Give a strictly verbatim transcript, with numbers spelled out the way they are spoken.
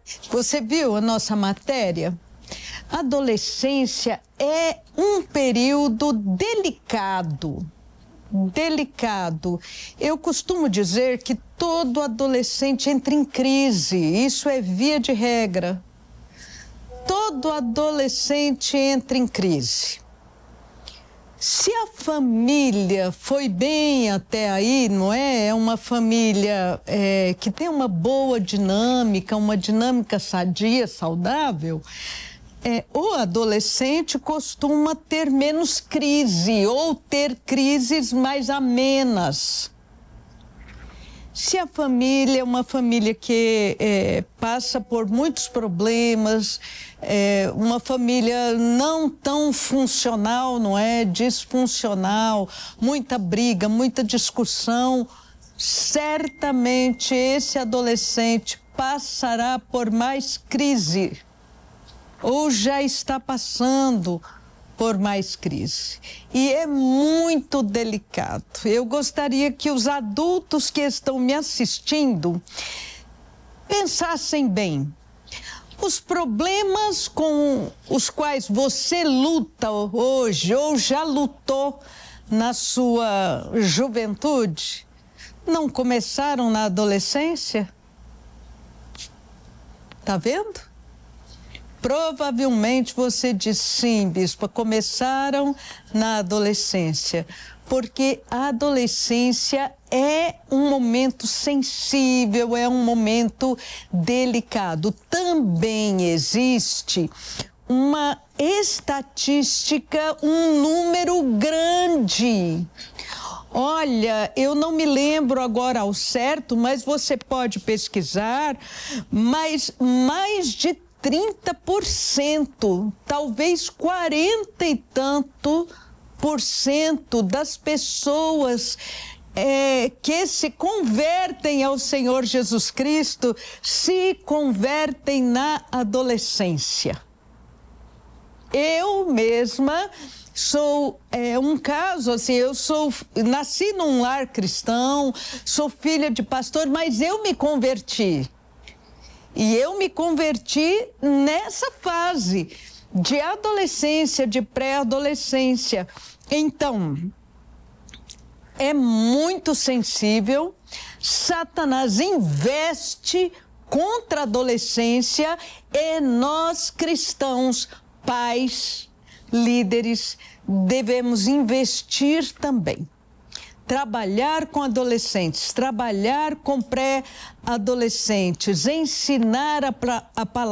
Você viu a nossa matéria? A adolescência é um período delicado. Delicado. Eu costumo dizer que todo adolescente entra em crise. Isso é via de regra. Todo adolescente entra em crise. Se a família foi bem até aí, não é? É uma família é, que tem uma boa dinâmica, uma dinâmica sadia, saudável, é, o adolescente costuma ter menos crise ou ter crises mais amenas. Se a família é uma família que é, passa por muitos problemas, é, uma família não tão funcional, não é? Disfuncional, muita briga, muita discussão, certamente esse adolescente passará por mais crise ou já está passando por mais crise. E é muito delicado. Eu gostaria que os adultos que estão me assistindo pensassem bem. Os problemas com os quais você luta hoje ou já lutou na sua juventude não começaram na adolescência? Tá vendo? Provavelmente você diz sim, bispa, começaram na adolescência, porque a adolescência é um momento sensível, é um momento delicado. Também existe uma estatística, um número grande. Olha, eu não me lembro agora ao certo, mas você pode pesquisar, mas mais de trinta por cento, talvez quarenta e tanto por cento das pessoas é, que se convertem ao Senhor Jesus Cristo se convertem na adolescência. Eu mesma sou é, um caso, assim, eu sou, nasci num lar cristão, sou filha de pastor, mas eu me converti. E eu me converti nessa fase de adolescência, de pré-adolescência. Então, é muito sensível. Satanás investe contra a adolescência e nós cristãos, pais, líderes, devemos investir também. Trabalhar com adolescentes, trabalhar com pré-adolescentes, ensinar a, a palavra